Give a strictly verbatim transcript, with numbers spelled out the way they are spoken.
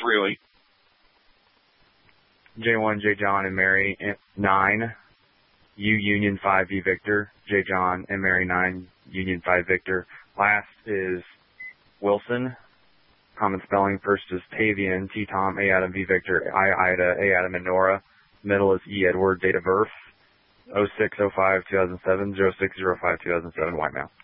really. J one, J John and Mary nine, U Union five, V Victor, J John and Mary nine, Union five Victor. Last is Wilson. Common spelling. First is Tavian, T Tom, A Adam, V Victor, I Ida, A Adam and Nora. Middle is E Edward. Date of birth oh six oh five two thousand seven, oh six oh five two thousand seven, white male.